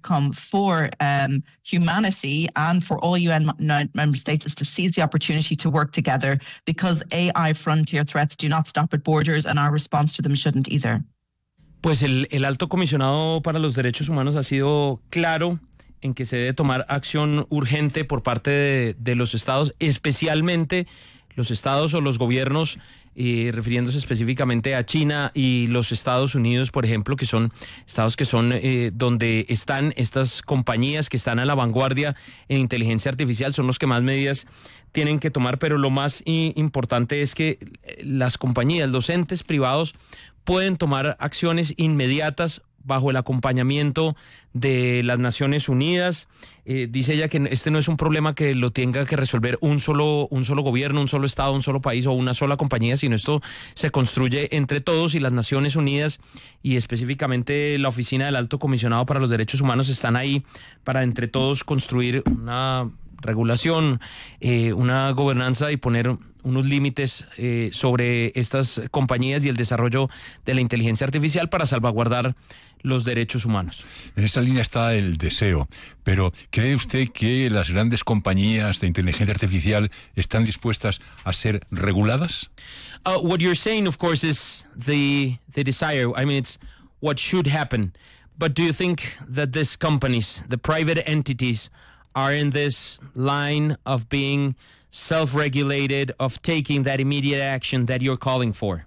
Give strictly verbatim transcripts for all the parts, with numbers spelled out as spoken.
outcome for um, humanity and for all U N member states is to seize the opportunity to work together, because A I frontier threats do not stop at borders, and our response to them shouldn't either. Pues el, el alto comisionado para los derechos humanos ha sido claro en que se debe tomar acción urgente por parte de, de los estados, especialmente los estados o los gobiernos, eh, refiriéndose específicamente a China y los Estados Unidos, por ejemplo, que son estados que son eh, donde están estas compañías que están a la vanguardia en inteligencia artificial, son los que más medidas tienen que tomar, pero lo más i- importante es que las compañías, los entes privados, pueden tomar acciones inmediatas bajo el acompañamiento de las Naciones Unidas. Eh, dice ella que este no es un problema que lo tenga que resolver un solo, un solo gobierno, un solo estado, un solo país o una sola compañía, sino esto se construye entre todos, y las Naciones Unidas y específicamente la Oficina del Alto Comisionado para los Derechos Humanos están ahí para entre todos construir una regulación, eh, una gobernanza y poner unos límites eh, sobre estas compañías y el desarrollo de la inteligencia artificial para salvaguardar los derechos humanos. En esa línea está el deseo, pero ¿cree usted que las grandes compañías de inteligencia artificial están dispuestas a ser reguladas? Uh, what you're saying, of course, is the the desire. I mean, it's what should happen. But do you think that these companies, the private entities, are in this line of being self-regulated, of taking that immediate action that you're calling for?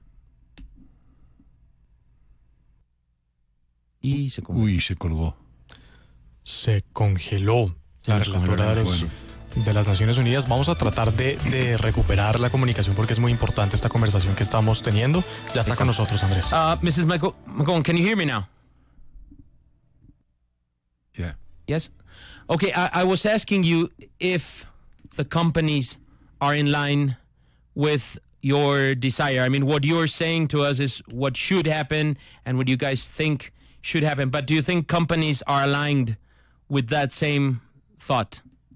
Y se colgó. Uy, se colgó. Se congeló la relatora de, los, bueno. de las Naciones Unidas. Vamos a tratar de, de recuperar la comunicación porque es muy importante esta conversación que estamos teniendo. Ya está con nosotros, Andrés. Uh, missus McGowan, can you hear me now? Yeah. Yes? Okay, I, I was asking you if the companies are in line with your desire. I mean, what you're saying to us is what should happen and what you guys think should happen. But do you think companies are aligned with that same thought?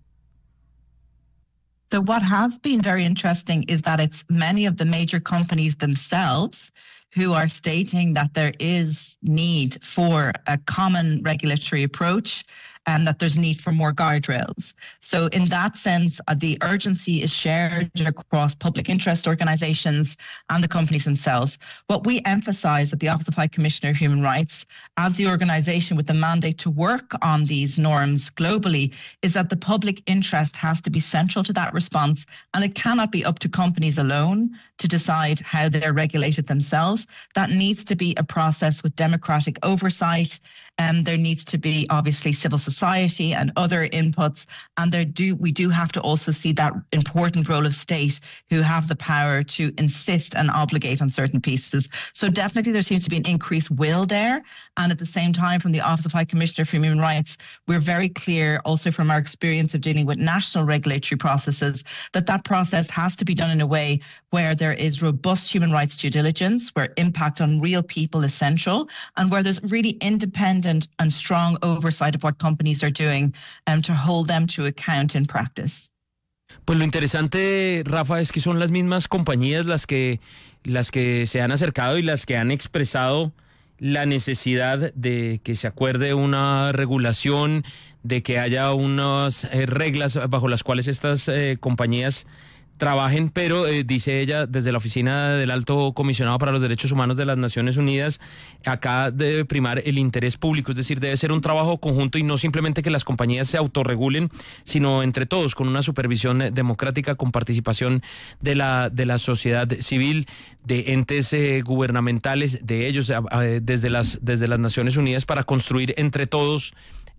So what has been very interesting is that it's many of the major companies themselves who are stating that there is need for a common regulatory approach and that there's need for more guardrails. So in that sense, uh, the urgency is shared across public interest organizations and the companies themselves. What we emphasize at the Office of High Commissioner of Human Rights, as the organization with the mandate to work on these norms globally, is that the public interest has to be central to that response, and it cannot be up to companies alone to decide how they're regulated themselves. That needs to be a process with democratic oversight, and there needs to be obviously civil society and other inputs, and there do we do have to also see that important role of state who have the power to insist and obligate on certain pieces. So definitely there seems to be an increased will there, and at the same time from the Office of High Commissioner for Human Rights, we're very clear also from our experience of dealing with national regulatory processes that that process has to be done in a way where there is robust human rights due diligence, where impact on real people is central, and where there's really independent and strong oversight of what companies are doing um, to hold them to account in practice. Pues lo interesante, Rafa, es que son las mismas compañías las que, las que se han acercado y las que han expresado la necesidad de que se acuerde una regulación, de que haya unas eh, reglas bajo las cuales estas eh, compañías trabajen, pero eh, dice ella desde la Oficina del Alto Comisionado para los Derechos Humanos de las Naciones Unidas, acá debe primar el interés público, es decir, debe ser un trabajo conjunto y no simplemente que las compañías se autorregulen, sino entre todos, con una supervisión democrática, con participación de la, de la sociedad civil, de entes eh, gubernamentales, de ellos, eh, desde las, desde las Naciones Unidas, para construir entre todos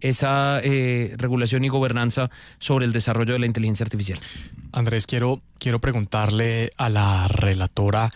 esa eh, regulación y gobernanza sobre el desarrollo de la inteligencia artificial. Andrés, quiero, quiero preguntarle a la relatora,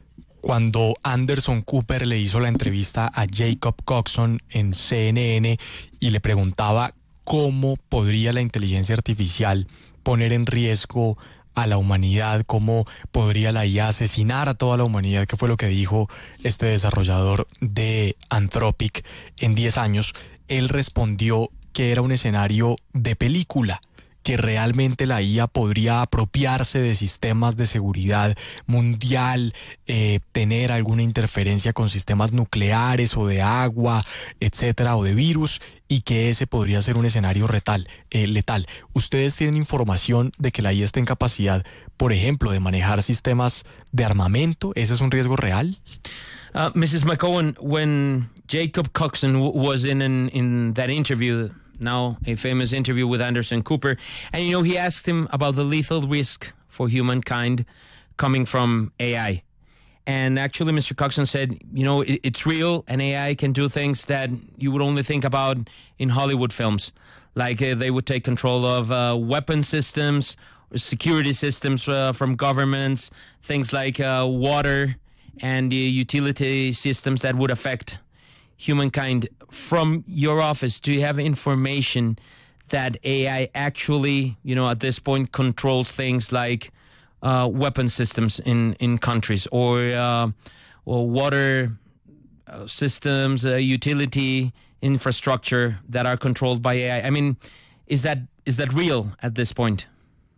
cuando Anderson Cooper le hizo la entrevista a Jacob Coxon en C N N y le preguntaba cómo podría la inteligencia artificial poner en riesgo a la humanidad, cómo podría la I A asesinar a toda la humanidad, que fue lo que dijo este desarrollador de Anthropic en diez años, él respondió que era un escenario de película, que realmente la I A podría apropiarse de sistemas de seguridad mundial, eh, tener alguna interferencia con sistemas nucleares o de agua, etcétera, o de virus, y que ese podría ser un escenario letal, eh, letal. ¿Ustedes tienen información de que la I A esté en capacidad, por ejemplo, de manejar sistemas de armamento? ¿Ese es un riesgo real? Uh, Missus McCowan, when Jacob Coxon w- was in an, in that interview, now a famous interview with Anderson Cooper, and you know he asked him about the lethal risk for humankind coming from A I. And actually, Mister Coxon said, you know, it, it's real, and A I can do things that you would only think about in Hollywood films. Like uh, they would take control of uh, weapon systems, security systems uh, from governments, things like uh, water and uh, utility systems that would affect humankind. From your office, do you have information that A I actually, you know, at this point controls things like uh, weapon systems in, in countries, or uh, or water uh, systems, uh, utility infrastructure that are controlled by A I? I mean, is that is that real at this point?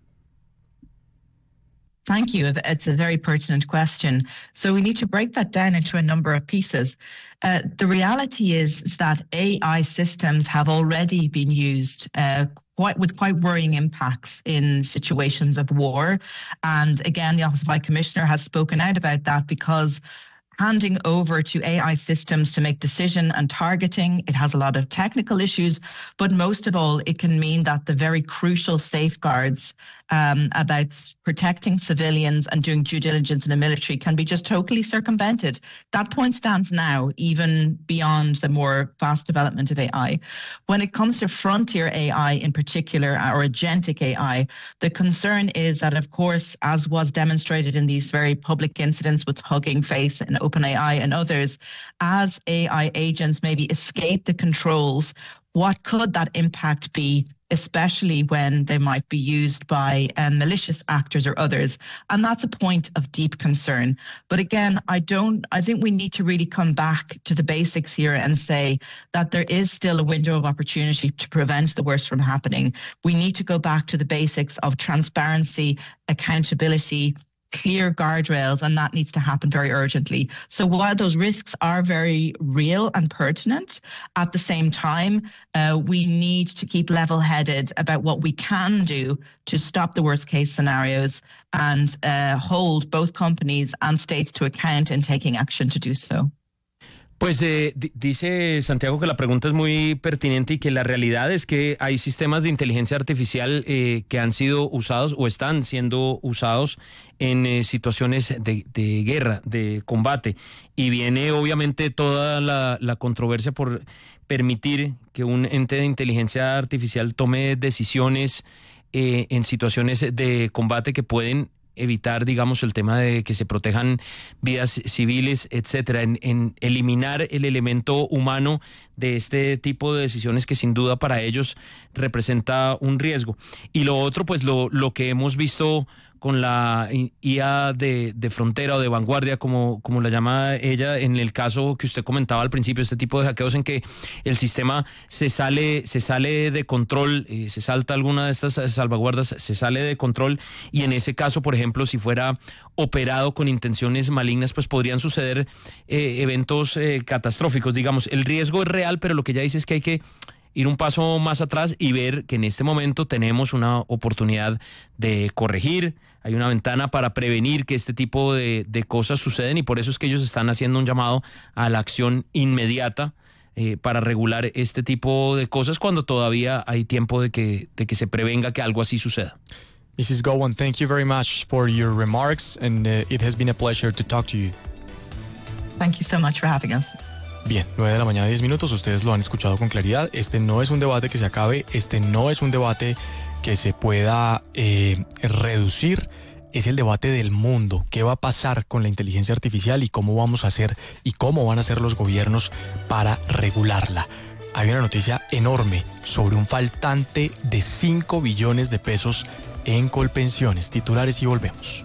Thank you. It's a very pertinent question. So we need to break that down into a number of pieces. Uh, the reality is, is that A I systems have already been used uh, quite with quite worrying impacts in situations of war. And again, the Office of High Commissioner has spoken out about that, because handing over to A I systems to make decision and targeting, it has a lot of technical issues, but most of all, it can mean that the very crucial safeguards um, about protecting civilians and doing due diligence in the military can be just totally circumvented. That point stands now, even beyond the more fast development of A I. When it comes to frontier A I in particular, or agentic A I, the concern is that, of course, as was demonstrated in these very public incidents with Hugging Face and OpenAI and others, as A I agents maybe escape the controls, what could that impact be, especially when they might be used by um, malicious actors or others? And that's a point of deep concern. But again, I don't, I think we need to really come back to the basics here and say that there is still a window of opportunity to prevent the worst from happening. We need to go back to the basics of transparency, accountability, clear guardrails, and that needs to happen very urgently. So while those risks are very real and pertinent, at the same time, uh, we need to keep level-headed about what we can do to stop the worst-case scenarios and uh, hold both companies and states to account in taking action to do so. Pues eh, d- dice Santiago que la pregunta es muy pertinente y que la realidad es que hay sistemas de inteligencia artificial eh, que han sido usados o están siendo usados en eh, situaciones de, de guerra, de combate. Y viene obviamente toda la, la controversia por permitir que un ente de inteligencia artificial tome decisiones eh, en situaciones de combate que pueden evitar, digamos, el tema de que se protejan vidas civiles, etcétera, en, en eliminar el elemento humano de este tipo de decisiones que sin duda para ellos representa un riesgo. Y lo otro, pues lo, lo que hemos visto con la I A de, de frontera o de vanguardia, como, como la llama ella, en el caso que usted comentaba al principio, este tipo de hackeos en que el sistema se sale, se sale de control, eh, se salta alguna de estas salvaguardas, se sale de control, y en ese caso, por ejemplo, si fuera operado con intenciones malignas, pues podrían suceder eh, eventos eh, catastróficos, digamos. El riesgo es real, pero lo que ella dice es que hay que ir un paso más atrás y ver que en este momento tenemos una oportunidad de corregir, hay una ventana para prevenir que este tipo de, de cosas suceden, y por eso es que ellos están haciendo un llamado a la acción inmediata eh, para regular este tipo de cosas cuando todavía hay tiempo de que, de que se prevenga que algo así suceda. Missus Gowon, thank you very much for your remarks, and uh, it has been a pleasure to talk to you. Thank you so much for having us. Bien, nueve de la mañana, diez minutos, ustedes lo han escuchado con claridad. Este no es un debate que se acabe, este no es un debate que se pueda eh, reducir, es el debate del mundo. ¿Qué va a pasar con la inteligencia artificial y cómo vamos a hacer y cómo van a hacer los gobiernos para regularla? Hay una noticia enorme sobre un faltante de cinco billones de pesos en Colpensiones. Titulares y volvemos.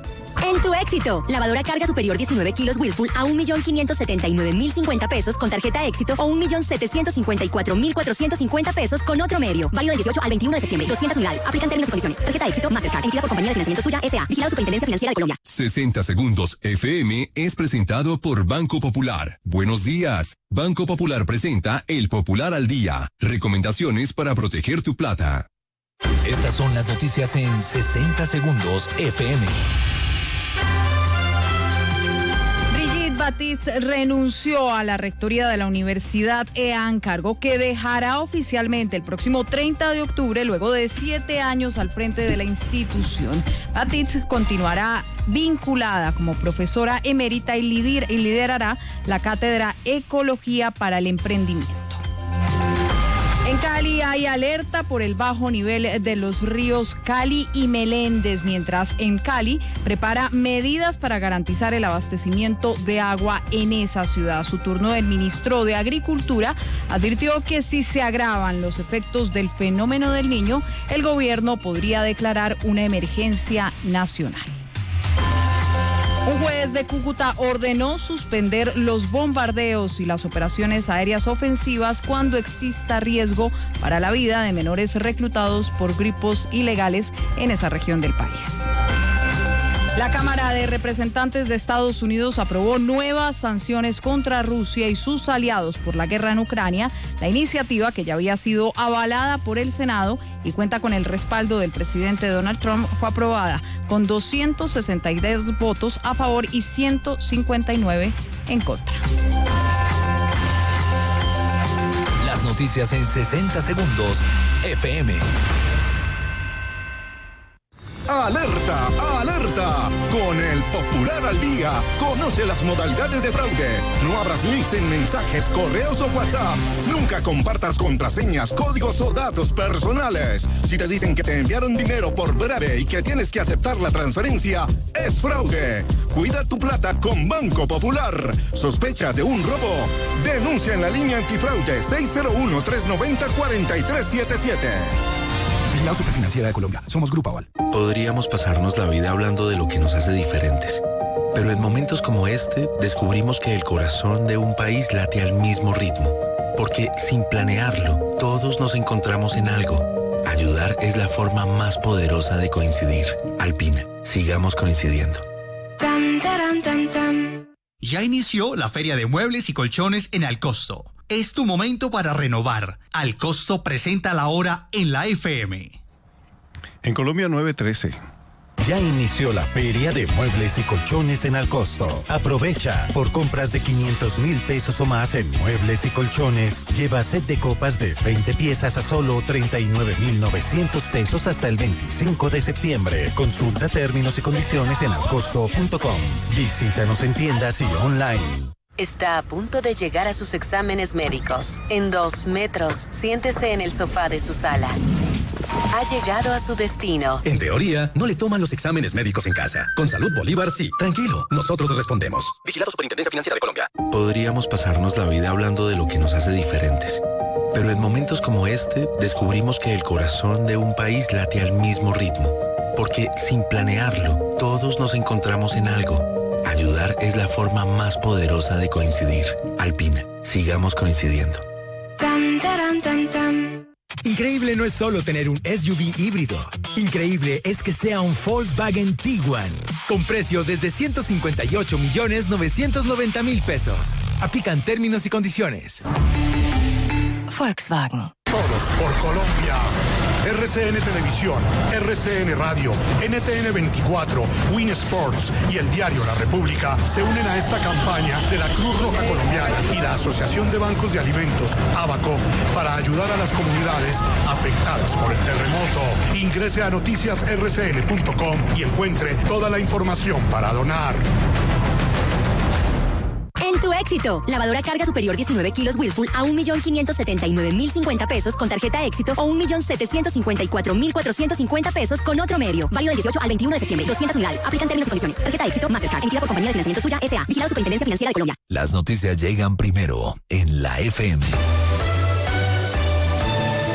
En tu éxito, lavadora carga superior diecinueve kilos Whirlpool a un millón quinientos setenta y nueve mil cincuenta pesos con tarjeta éxito o un millón setecientos cincuenta y cuatro mil cuatrocientos cincuenta pesos con otro medio. Válido del dieciocho al veintiuno de septiembre. doscientas unidades. Aplican términos y condiciones. Tarjeta éxito Mastercard. Emitida por Compañía de Financiamiento Tuya S A. Vigilado Superintendencia Financiera de Colombia. sesenta Segundos F M es presentado por Banco Popular. Buenos días. Banco Popular presenta El Popular al Día. Recomendaciones para proteger tu plata. Estas son las noticias en sesenta Segundos F M. Batiz renunció a la rectoría de la Universidad E A N, cargo que dejará oficialmente el próximo treinta de octubre, luego de siete años al frente de la institución. Batiz continuará vinculada como profesora emérita y liderará la cátedra Ecología para el Emprendimiento. En Cali hay alerta por el bajo nivel de los ríos Cali y Meléndez, mientras en Cali prepara medidas para garantizar el abastecimiento de agua en esa ciudad. Su turno, el ministro de Agricultura advirtió que si se agravan los efectos del fenómeno del Niño, el gobierno podría declarar una emergencia nacional. Un juez de Cúcuta ordenó suspender los bombardeos y las operaciones aéreas ofensivas cuando exista riesgo para la vida de menores reclutados por grupos ilegales en esa región del país. La Cámara de Representantes de Estados Unidos aprobó nuevas sanciones contra Rusia y sus aliados por la guerra en Ucrania. La iniciativa, que ya había sido avalada por el Senado y cuenta con el respaldo del presidente Donald Trump, fue aprobada con doscientos sesenta y dos votos a favor y ciento cincuenta y nueve en contra. Las noticias en sesenta Segundos F M. ¡Alerta! ¡Alerta! Con el Popular al Día, conoce las modalidades de fraude. No abras links en mensajes, correos o WhatsApp. Nunca compartas contraseñas, códigos o datos personales. Si te dicen que te enviaron dinero por breve y que tienes que aceptar la transferencia, es fraude. Cuida tu plata con Banco Popular. ¿Sospechas de un robo? Denuncia en la línea antifraude seis cero uno, tres nueve cero, cuatro tres siete siete. La Superfinanciera de Colombia. Somos Grupo Aval. Podríamos pasarnos la vida hablando de lo que nos hace diferentes. Pero en momentos como este, descubrimos que el corazón de un país late al mismo ritmo. Porque sin planearlo, todos nos encontramos en algo. Ayudar es la forma más poderosa de coincidir. Alpina, sigamos coincidiendo. Tam, taram, tam, tam. Ya inició la Feria de Muebles y Colchones en Alcosto. Es tu momento para renovar. Alcosto presenta la hora en la F M. En Colombia nueve trece. Ya inició la Feria de Muebles y Colchones en Alcosto. Aprovecha. Por compras de quinientos mil pesos o más en Muebles y Colchones, lleva set de copas de veinte piezas a solo treinta y nueve mil novecientos pesos hasta el veinticinco de septiembre. Consulta términos y condiciones en alcosto punto com. Visítanos en tiendas y online. Está a punto de llegar a sus exámenes médicos. En dos metros, siéntese en el sofá de su sala. Ha llegado a su destino. En teoría, no le toman los exámenes médicos en casa. Con Salud Bolívar, sí. Tranquilo, nosotros respondemos. Vigilado Superintendencia Financiera de Colombia. Podríamos pasarnos la vida hablando de lo que nos hace diferentes. Pero en momentos como este, descubrimos que el corazón de un país late al mismo ritmo. Porque sin planearlo, todos nos encontramos en algo. Ayudar es la forma más poderosa de coincidir. Alpina, sigamos coincidiendo. Tam, taram, tam, tam. Increíble no es solo tener un S U V híbrido. Increíble es que sea un Volkswagen Tiguan, con precio desde ciento cincuenta y ocho millones novecientos noventa mil pesos. Aplican términos y condiciones. Volkswagen. Todos por Colombia. R C N Televisión, R C N Radio, N T N veinticuatro, Win Sports y el diario La República se unen a esta campaña de la Cruz Roja Colombiana y la Asociación de Bancos de Alimentos, ABACO, para ayudar a las comunidades afectadas por el terremoto. Ingrese a noticias r c n punto com y encuentre toda la información para donar. En tu éxito, lavadora carga superior diecinueve kilos Whirlpool a un millón quinientos setenta y nueve mil cincuenta pesos con tarjeta éxito o un millón setecientos cincuenta y cuatro mil cuatrocientos cincuenta pesos con otro medio. Válido del dieciocho al veintiuno de septiembre. doscientas unidades. Aplican términos y condiciones. Tarjeta éxito Mastercard. Emitida por Compañía de Financiamiento Tuya S A. Vigilado Superintendencia Financiera de Colombia. Las noticias llegan primero en la F M.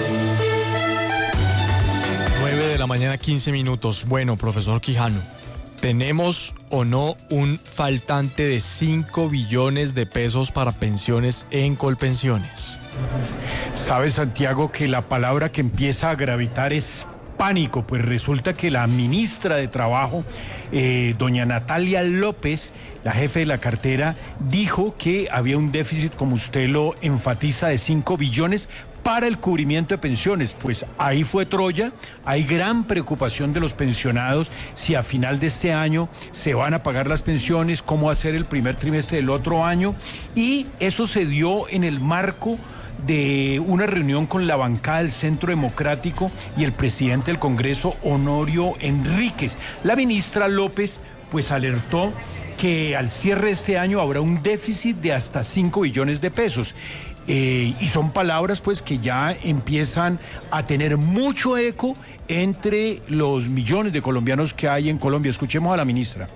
nueve de la mañana, quince minutos. Bueno, profesor Quijano, ¿Tenemos o no un faltante de cinco billones de pesos para pensiones en Colpensiones? Sabe, Santiago, que la palabra que empieza a gravitar es pánico, pues resulta que la ministra de Trabajo, eh, doña Natalia López, la jefe de la cartera, dijo que había un déficit, como usted lo enfatiza, de cinco billones para el cubrimiento de pensiones. Pues ahí fue Troya. Hay gran preocupación de los pensionados si a final de este año se van a pagar las pensiones, cómo hacer el primer trimestre del otro año, y eso se dio en el marco de una reunión con la bancada del Centro Democrático y el presidente del Congreso, Honorio Enríquez. La ministra López pues alertó que al cierre de este año habrá un déficit de hasta cinco billones de pesos. Eh, y son palabras pues que ya empiezan a tener mucho eco entre los millones de colombianos que hay en Colombia. Escuchemos a la ministra.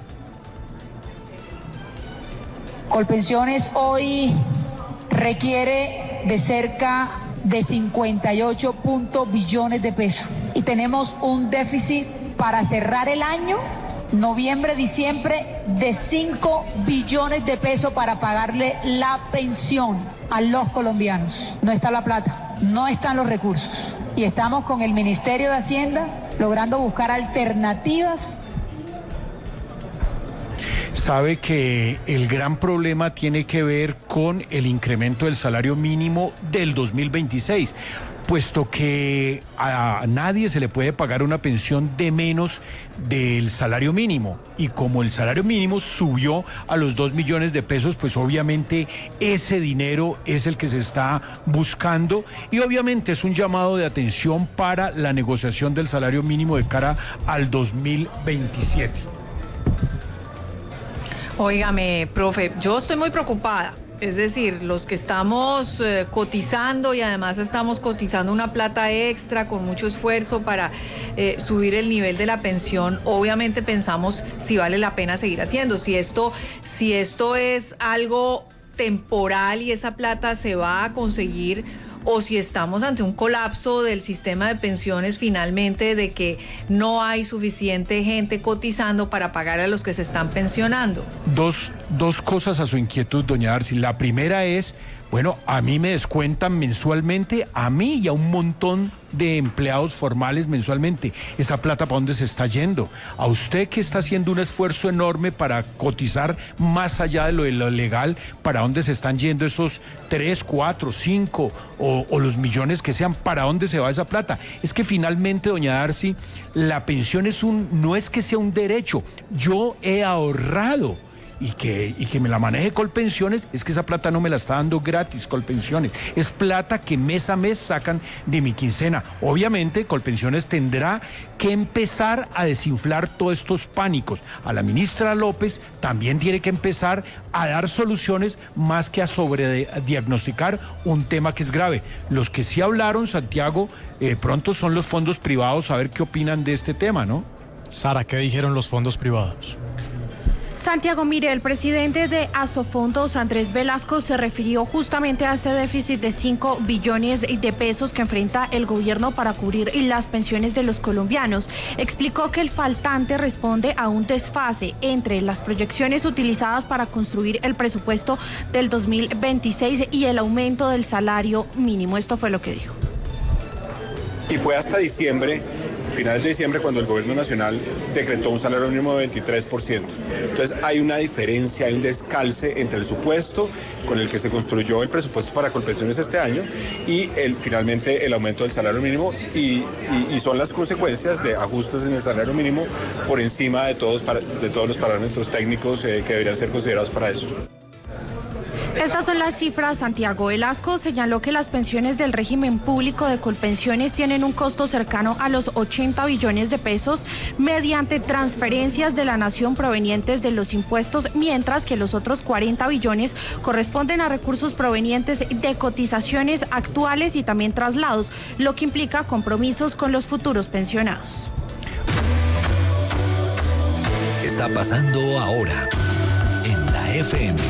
Colpensiones hoy requiere de cerca de cincuenta y ocho billones de pesos y tenemos un déficit para cerrar el año, noviembre, diciembre, de cinco billones de pesos para pagarle la pensión a los colombianos. No está la plata, no están los recursos y estamos con el Ministerio de Hacienda logrando buscar alternativas. Sabe que el gran problema tiene que ver con el incremento del salario mínimo del dos mil veintiséis, puesto que a nadie se le puede pagar una pensión de menos del salario mínimo. Y como el salario mínimo subió a los dos millones de pesos, pues obviamente ese dinero es el que se está buscando y obviamente es un llamado de atención para la negociación del salario mínimo de cara al dos mil veintisiete. Óigame, profe, yo estoy muy preocupada. Es decir, los que estamos eh, cotizando y además estamos cotizando una plata extra con mucho esfuerzo para eh, subir el nivel de la pensión, obviamente pensamos si vale la pena seguir haciendo, si esto, si esto es algo temporal y esa plata se va a conseguir, o si estamos ante un colapso del sistema de pensiones finalmente, de que no hay suficiente gente cotizando para pagar a los que se están pensionando. Dos, dos cosas a su inquietud, doña Darcy. La primera es, bueno, a mí me descuentan mensualmente, a mí y a un montón de empleados formales mensualmente. ¿Esa plata para dónde se está yendo? A usted que está haciendo un esfuerzo enorme para cotizar más allá de lo, de lo legal, ¿para dónde se están yendo esos tres, cuatro, cinco o, o los millones que sean? ¿Para dónde se va esa plata? Es que finalmente, doña Darcy, la pensión es un, no es que sea un derecho. Yo he ahorrado. Y que, y que me la maneje Colpensiones, es que esa plata no me la está dando gratis Colpensiones, es plata que mes a mes sacan de mi quincena. Obviamente Colpensiones tendrá que empezar a desinflar todos estos pánicos. A la ministra López también tiene que empezar a dar soluciones más que a sobrediagnosticar un tema que es grave. Los que sí hablaron, Santiago, eh, pronto son los fondos privados, a ver qué opinan de este tema, ¿no? Sara, ¿qué dijeron los fondos privados? Santiago, mire, el presidente de Asofondos, Andrés Velasco, se refirió justamente a este déficit de cinco billones de pesos que enfrenta el gobierno para cubrir las pensiones de los colombianos. Explicó que el faltante responde a un desfase entre las proyecciones utilizadas para construir el presupuesto del dos mil veintiséis y el aumento del salario mínimo. Esto fue lo que dijo. Y fue hasta diciembre, finales de diciembre, cuando el gobierno nacional decretó un salario mínimo de veintitrés por ciento. Entonces hay una diferencia, hay un descalce entre el supuesto con el que se construyó el presupuesto para Colpensiones este año y el, finalmente el aumento del salario mínimo y, y, y son las consecuencias de ajustes en el salario mínimo por encima de todos, de todos los parámetros técnicos eh, que deberían ser considerados para eso. Estas son las cifras. Santiago Velasco señaló que las pensiones del régimen público de Colpensiones tienen un costo cercano a los ochenta billones de pesos mediante transferencias de la nación provenientes de los impuestos, mientras que los otros cuarenta billones corresponden a recursos provenientes de cotizaciones actuales y también traslados, lo que implica compromisos con los futuros pensionados. Está pasando ahora en la F M.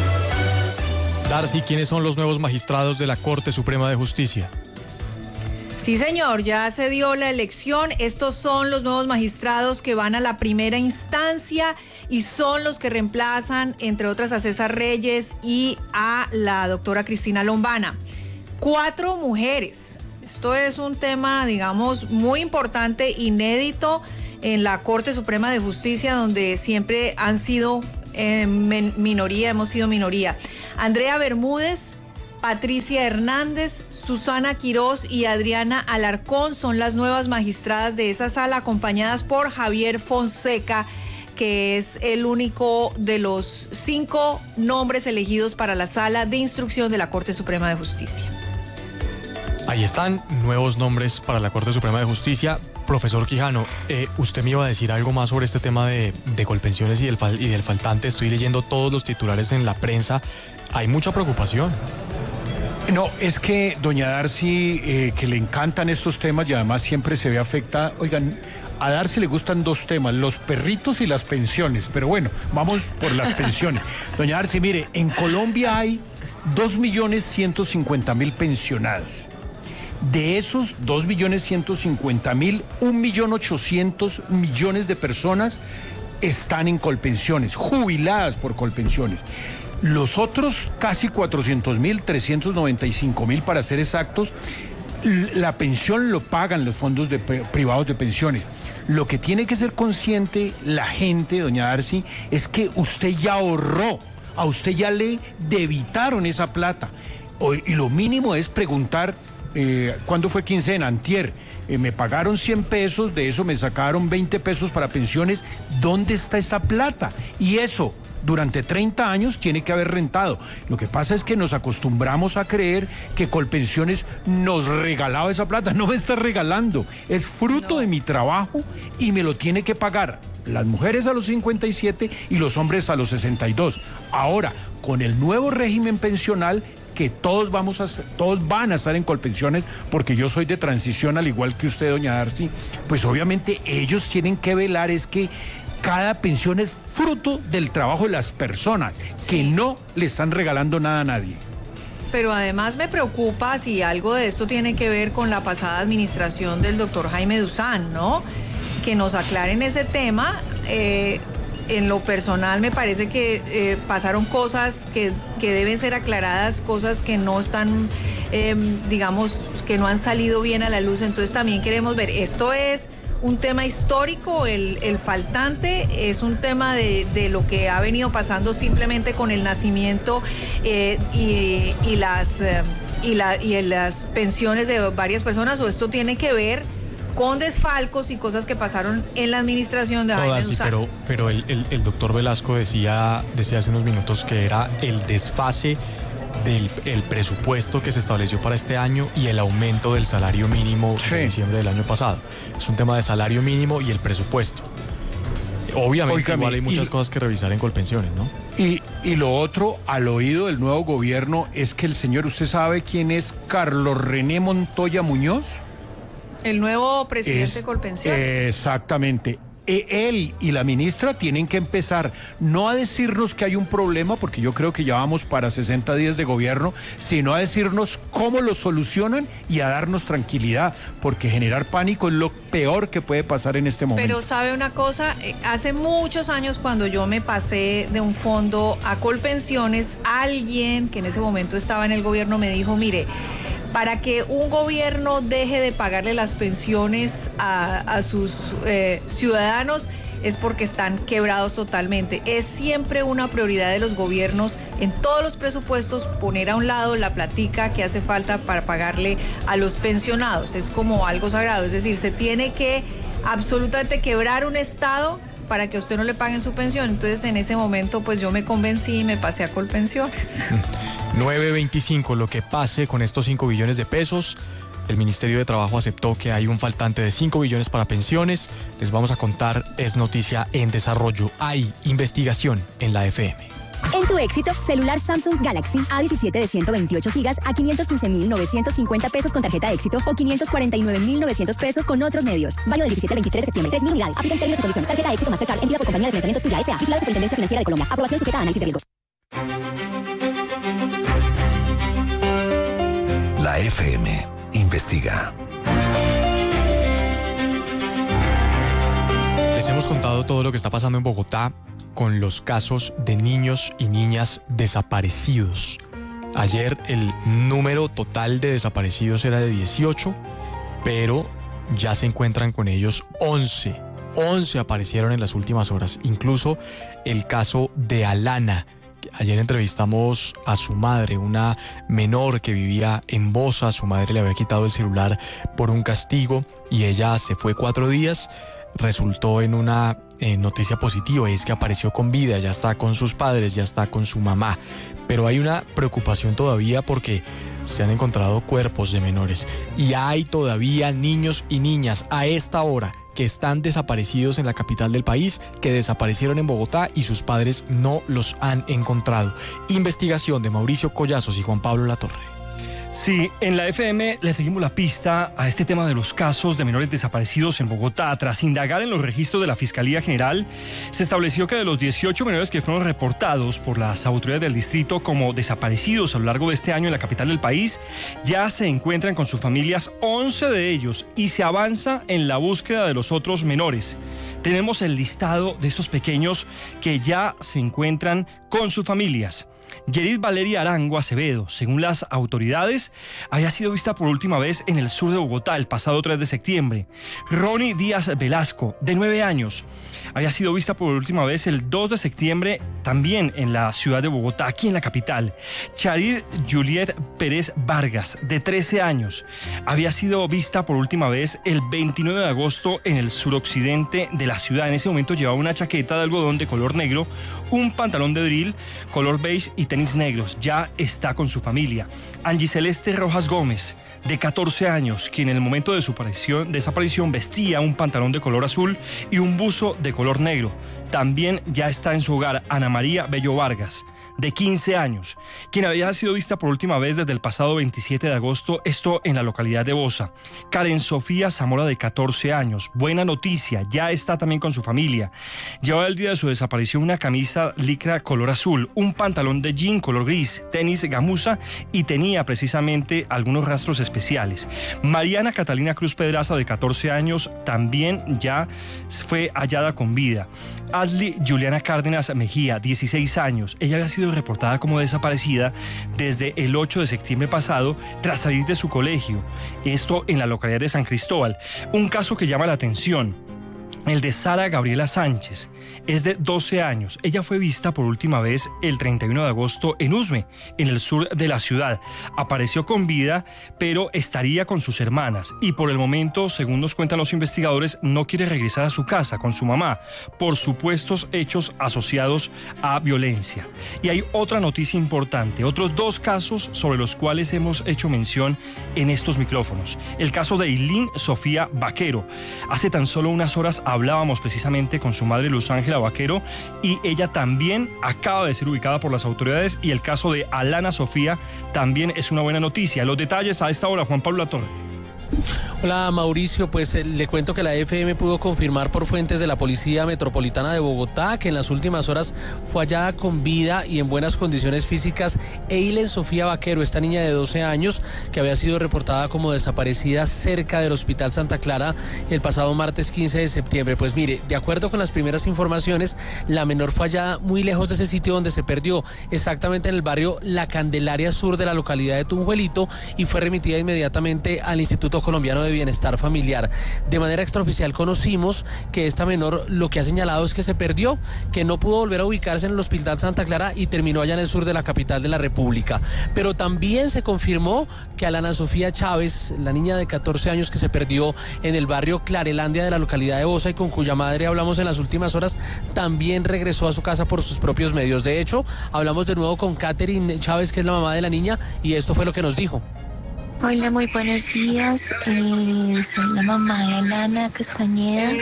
Darcy, ¿quiénes son los nuevos magistrados de la Corte Suprema de Justicia? Sí, señor, ya se dio la elección. Estos son los nuevos magistrados que van a la primera instancia y son los que reemplazan, entre otras, a César Reyes y a la doctora Cristina Lombana. Cuatro mujeres. Esto es un tema, digamos, muy importante, inédito en la Corte Suprema de Justicia, donde siempre han sido eh, minoría, hemos sido minoría. Andrea Bermúdez, Patricia Hernández, Susana Quirós y Adriana Alarcón son las nuevas magistradas de esa sala, acompañadas por Javier Fonseca, que es el único de los cinco nombres elegidos para la sala de instrucción de la Corte Suprema de Justicia. Ahí están, nuevos nombres para la Corte Suprema de Justicia. Profesor Quijano, eh, usted me iba a decir algo más sobre este tema de, de Colpensiones y del, fal, y del faltante. Estoy leyendo todos los titulares en la prensa. Hay mucha preocupación. No, es que doña Darcy, eh, que le encantan estos temas y además siempre se ve afectada. Oigan, a Darcy le gustan dos temas, los perritos y las pensiones. Pero bueno, vamos por las pensiones. Doña Darcy, mire, en Colombia hay dos millones ciento cincuenta mil pensionados. De esos dos millones ciento cincuenta mil, un millón ochocientos millones de personas están en Colpensiones, jubiladas por Colpensiones. Los otros casi cuatrocientos mil, trescientos noventa y cinco mil para ser exactos, la pensión lo pagan los fondos de, privados de pensiones. Lo que tiene que ser consciente la gente, doña Darcy, es que usted ya ahorró, a usted ya le debitaron esa plata. Y lo mínimo es preguntar, eh, ¿cuándo fue quincena? Antier. Eh, me pagaron cien pesos, de eso me sacaron veinte pesos para pensiones. ¿Dónde está esa plata? Y eso, durante treinta años tiene que haber rentado. Lo que pasa es que nos acostumbramos a creer que Colpensiones nos regalaba esa plata. No me está regalando, es fruto no. de mi trabajo y me lo tiene que pagar las mujeres a los cincuenta y siete y los hombres a los sesenta y dos. Ahora, con el nuevo régimen pensional, que todos vamos a todos van a estar en Colpensiones, porque yo soy de transición al igual que usted, doña Darcy, pues obviamente ellos tienen que velar es que cada pensión es fruto del trabajo de las personas, sí. que no le están regalando nada a nadie. Pero además me preocupa si algo de esto tiene que ver con la pasada administración del doctor Jaime Duzán, ¿no? Que nos aclaren ese tema. Eh, en lo personal me parece que eh, pasaron cosas que, que deben ser aclaradas, cosas que no están, eh, digamos, que no han salido bien a la luz. Entonces también queremos ver, esto es un tema histórico, el, el faltante es un tema de, de lo que ha venido pasando simplemente con el nacimiento eh, y, y, las, eh, y, la, y las pensiones de varias personas, o esto tiene que ver con desfalcos y cosas que pasaron en la administración de Jaime Duzán. Sí, pero, pero el, el, el doctor Velasco decía, decía hace unos minutos que era el desfase del el presupuesto que se estableció para este año y el aumento del salario mínimo sí. de diciembre del año pasado. Es un tema de salario mínimo y el presupuesto. Obviamente Oígame, igual hay muchas y, cosas que revisar en Colpensiones, ¿no? Y, y lo otro, al oído del nuevo gobierno, es que el señor, ¿usted sabe quién es Carlos René Montoya Muñoz? El nuevo presidente es, de Colpensiones. Exactamente. Él y la ministra tienen que empezar no a decirnos que hay un problema, porque yo creo que ya vamos para sesenta días de gobierno, sino a decirnos cómo lo solucionan y a darnos tranquilidad, porque generar pánico es lo peor que puede pasar en este momento. Pero sabe una cosa, hace muchos años cuando yo me pasé de un fondo a Colpensiones, alguien que en ese momento estaba en el gobierno me dijo, mire, para que un gobierno deje de pagarle las pensiones a, a sus eh, ciudadanos es porque están quebrados totalmente. Es siempre una prioridad de los gobiernos en todos los presupuestos poner a un lado la platica que hace falta para pagarle a los pensionados. Es como algo sagrado, es decir, se tiene que absolutamente quebrar un estado para que a usted no le paguen su pensión. Entonces en ese momento pues yo me convencí y me pasé a Colpensiones. nueve veinticinco, lo que pase con estos cinco billones de pesos. El Ministerio de Trabajo aceptó que hay un faltante de cinco billones para pensiones. Les vamos a contar, es noticia en desarrollo. Hay investigación en la F M. En tu éxito, celular Samsung Galaxy A diecisiete de ciento veintiocho gigas a quinientos quince mil novecientos cincuenta pesos con tarjeta éxito o quinientos cuarenta y nueve mil novecientos pesos con otros medios. Válido del diecisiete al veintitrés de septiembre. tres mil unidades. Aplican términos y condiciones. Tarjeta éxito Mastercard. Emitida por compañía de financiamiento Suya S A. Vigilada Superintendencia Financiera de Colombia. Aprobación sujeta a análisis de riesgos. La F M investiga. hemos contado todo lo que está pasando en Bogotá con los casos de niños y niñas desaparecidos. Ayer el número total de desaparecidos era de dieciocho, pero ya se encuentran con ellos once. once aparecieron en las últimas horas. Incluso el caso de Alana. Ayer entrevistamos a su madre, una menor que vivía en Bosa. Su madre le había quitado el celular por un castigo y ella se fue cuatro días. Resultó en una eh, noticia positiva, y es que apareció con vida, ya está con sus padres, ya está con su mamá. Pero hay una preocupación todavía porque se han encontrado cuerpos de menores y hay todavía niños y niñas a esta hora que están desaparecidos en la capital del país, que desaparecieron en Bogotá y sus padres no los han encontrado. Investigación de Mauricio Collazos y Juan Pablo Latorre. Sí, en la F M le seguimos la pista a este tema de los casos de menores desaparecidos en Bogotá. Tras indagar en los registros de la Fiscalía General, se estableció que de los dieciocho menores que fueron reportados por las autoridades del distrito como desaparecidos a lo largo de este año en la capital del país, ya se encuentran con sus familias once de ellos y se avanza en la búsqueda de los otros menores. Tenemos el listado de estos pequeños que ya se encuentran con sus familias. Yerid Valeria Arango Acevedo, según las autoridades, había sido vista por última vez en el sur de Bogotá el pasado tres de septiembre. Ronnie Díaz Velasco, de nueve años, había sido vista por última vez el dos de septiembre también en la ciudad de Bogotá, aquí en la capital. Charid Juliet Pérez Vargas, de trece años, había sido vista por última vez el veintinueve de agosto en el suroccidente de la ciudad. En ese momento llevaba una chaqueta de algodón de color negro, un pantalón de drill color beige y tenis negros. Ya está con su familia. Angie Celeste Rojas Gómez, de catorce años, quien en el momento de su aparición, desaparición vestía un pantalón de color azul y un buzo de color negro. También ya está en su hogar. Ana María Bello Vargas, de quince años, quien había sido vista por última vez desde el pasado veintisiete de agosto, esto en la localidad de Bosa. Karen Sofía Zamora, de catorce años, buena noticia, ya está también con su familia. Llevaba el día de su desaparición una camisa licra color azul, un pantalón de jean color gris, tenis gamuza y tenía precisamente algunos rastros especiales. Mariana Catalina Cruz Pedraza, de catorce años, también ya fue hallada con vida. Adli Juliana Cárdenas Mejía, dieciséis años, ella había sido reportada como desaparecida desde el ocho de septiembre pasado tras salir de su colegio, esto en la localidad de San Cristóbal. Un caso que llama la atención, el de Sara Gabriela Sánchez, es de doce años. Ella fue vista por última vez el treinta y uno de agosto en Usme, en el sur de la ciudad. Apareció con vida, pero estaría con sus hermanas y por el momento, según nos cuentan los investigadores, no quiere regresar a su casa con su mamá por supuestos hechos asociados a violencia. Y hay otra noticia importante, otros dos casos sobre los cuales hemos hecho mención en estos micrófonos. El caso de Eileen Sofía Vaquero. Hace tan solo unas horas hablábamos precisamente con su madre Luz Ángela Vaquero y ella también acaba de ser ubicada por las autoridades, y el caso de Alana Sofía también es una buena noticia. Los detalles a esta hora, Juan Pablo Latorre. Hola Mauricio, pues eh, le cuento que la F M pudo confirmar por fuentes de la Policía Metropolitana de Bogotá que en las últimas horas fue hallada con vida y en buenas condiciones físicas Eileen Sofía Vaquero, esta niña de doce años que había sido reportada como desaparecida cerca del Hospital Santa Clara el pasado martes quince de septiembre. Pues mire, de acuerdo con las primeras informaciones, la menor fue hallada muy lejos de ese sitio donde se perdió, exactamente en el barrio La Candelaria Sur de la localidad de Tunjuelito, y fue remitida inmediatamente al Instituto Colombiano de Bienestar Familiar. De manera extraoficial conocimos que esta menor lo que ha señalado es que se perdió, que no pudo volver a ubicarse en el Hospital Santa Clara y terminó allá en el sur de la capital de la República. Pero también se confirmó que Alana Sofía Chávez, la niña de catorce años que se perdió en el barrio Clarelandia de la localidad de Bosa y con cuya madre hablamos en las últimas horas, también regresó a su casa por sus propios medios. De hecho, hablamos de nuevo con Catherine Chávez, que es la mamá de la niña, y esto fue lo que nos dijo. Hola, muy buenos días. Eh, soy la mamá de Alana Castañeda.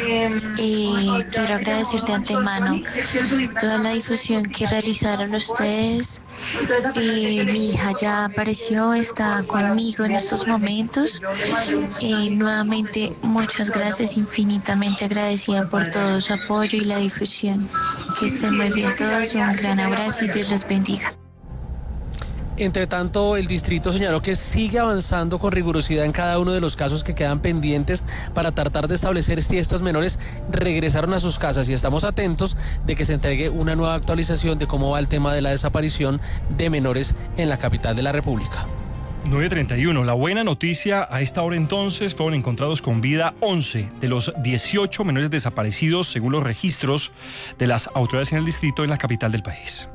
Eh, quiero agradecer de antemano toda la difusión que realizaron ustedes. Eh, mi hija ya apareció, está conmigo en estos momentos. Eh, nuevamente, muchas gracias, infinitamente agradecida por todo su apoyo y la difusión. Que estén muy bien todos, un gran abrazo y Dios los bendiga. Entre tanto, el distrito señaló que sigue avanzando con rigurosidad en cada uno de los casos que quedan pendientes para tratar de establecer si estos menores regresaron a sus casas, y estamos atentos de que se entregue una nueva actualización de cómo va el tema de la desaparición de menores en la capital de la República. nueve treinta y uno. La buena noticia a esta hora entonces, fueron encontrados con vida once de los dieciocho menores desaparecidos según los registros de las autoridades en el distrito en la capital del país.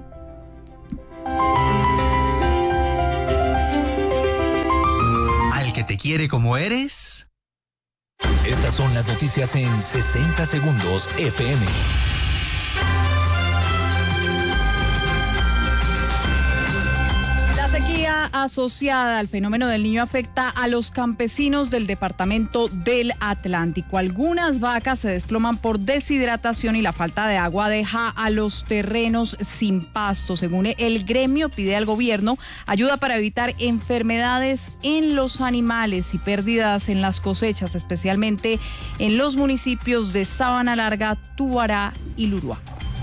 Al que te quiere como eres. Estas son las noticias en sesenta segundos F M. La sequía asociada al fenómeno del Niño afecta a los campesinos del departamento del Atlántico. Algunas vacas se desploman por deshidratación y la falta de agua deja a los terrenos sin pasto. Según el gremio, pide al gobierno ayuda para evitar enfermedades en los animales y pérdidas en las cosechas, especialmente en los municipios de Sabana Larga, Tubará y Lurua.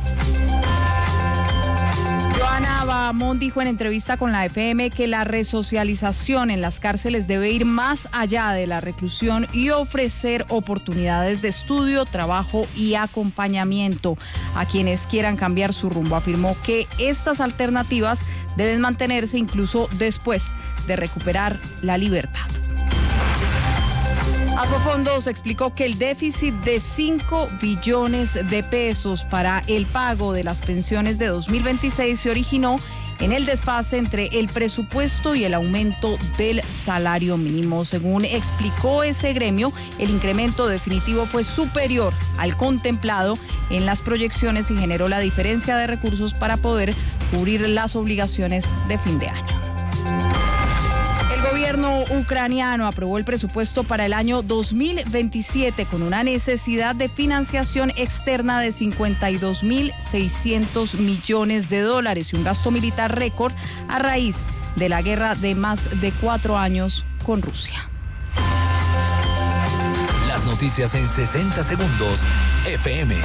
Joana Bamón dijo en entrevista con la F M que la resocialización en las cárceles debe ir más allá de la reclusión y ofrecer oportunidades de estudio, trabajo y acompañamiento a quienes quieran cambiar su rumbo. Afirmó que estas alternativas deben mantenerse incluso después de recuperar la libertad. Asofondos explicó que el déficit de cinco billones de pesos para el pago de las pensiones de dos mil veintiséis se originó en el desfase entre el presupuesto y el aumento del salario mínimo. Según explicó ese gremio, el incremento definitivo fue superior al contemplado en las proyecciones y generó la diferencia de recursos para poder cubrir las obligaciones de fin de año. El gobierno ucraniano aprobó el presupuesto para el año dos mil veintisiete con una necesidad de financiación externa de cincuenta y dos mil seiscientos millones de dólares y un gasto militar récord a raíz de la guerra de más de cuatro años con Rusia. Las noticias en sesenta segundos F M.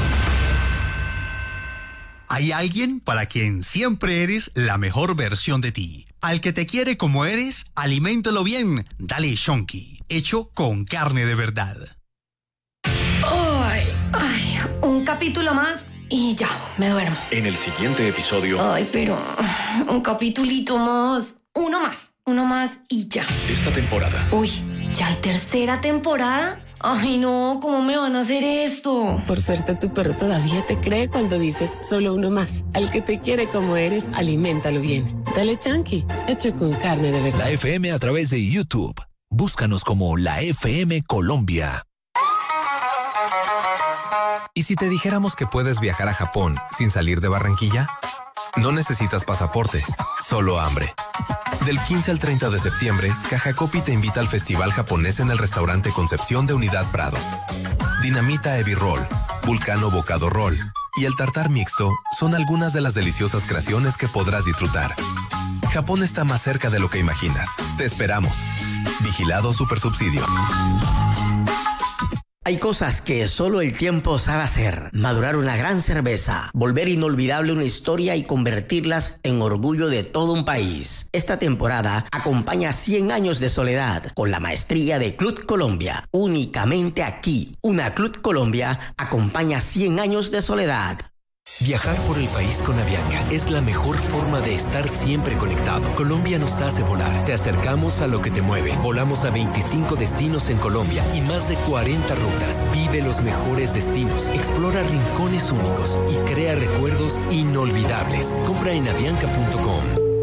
Hay alguien para quien siempre eres la mejor versión de ti. Al que te quiere como eres, aliméntalo bien. Dale Shonky, hecho con carne de verdad. Ay, ay, un capítulo más y ya, me duermo. En el siguiente episodio... Ay, pero un capitulito más. Uno más, uno más y ya. Esta temporada. Uy, ¿ya hay tercera temporada? Ay, no, ¿cómo me van a hacer esto? Por suerte, tu perro todavía te cree cuando dices solo uno más. Al que te quiere como eres, aliméntalo bien. Dale Chunky, hecho con carne de verdad. La F M a través de YouTube. Búscanos como la F M Colombia. ¿Y si te dijéramos que puedes viajar a Japón sin salir de Barranquilla? No necesitas pasaporte, solo hambre. Del quince al treinta de septiembre, Caja Copi te invita al Festival Japonés en el restaurante Concepción de Unidad Prado. Dinamita Heavy Roll, Vulcano Bocado Roll y el tartar mixto son algunas de las deliciosas creaciones que podrás disfrutar. Japón está más cerca de lo que imaginas. Te esperamos. Vigilado Supersubsidio. Hay cosas que solo el tiempo sabe hacer. Madurar una gran cerveza, volver inolvidable una historia y convertirlas en orgullo de todo un país. Esta temporada acompaña cien años de soledad con la maestría de Club Colombia. Únicamente aquí, una Club Colombia acompaña cien años de soledad. Viajar por el país con Avianca es la mejor forma de estar siempre conectado. Colombia nos hace volar. Te acercamos a lo que te mueve. Volamos a veinticinco destinos en Colombia y más de cuarenta rutas. Vive los mejores destinos. Explora rincones únicos y crea recuerdos inolvidables. Compra en avianca punto com.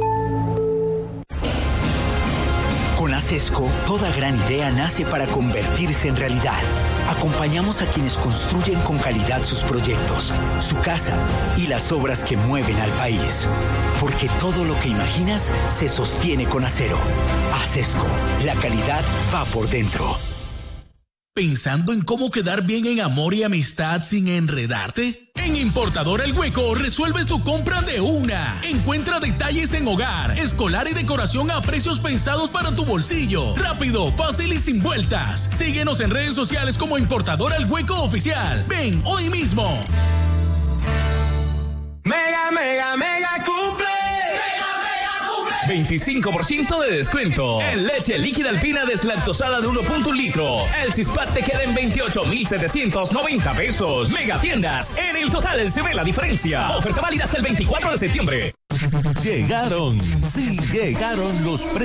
Con ASESCO, toda gran idea nace para convertirse en realidad. Acompañamos a quienes construyen con calidad sus proyectos, su casa y las obras que mueven al país. Porque todo lo que imaginas se sostiene con acero. ASESCO, la calidad va por dentro. ¿Pensando en cómo quedar bien en amor y amistad sin enredarte? En Importadora El Hueco resuelves tu compra de una. Encuentra detalles en hogar, escolar y decoración a precios pensados para tu bolsillo. Rápido, fácil y sin vueltas. Síguenos en redes sociales como Importadora El Hueco Oficial. Ven hoy mismo. Mega, mega, mega cumple. Mega, mega cumple. veinticinco por ciento de descuento. En leche líquida alpina deslactosada de uno punto uno litro. El Cispat te queda en veintiocho mil setecientos noventa pesos. Megatiendas. En el total se ve la diferencia. Oferta válida hasta el veinticuatro de septiembre. Llegaron, sí, llegaron los precios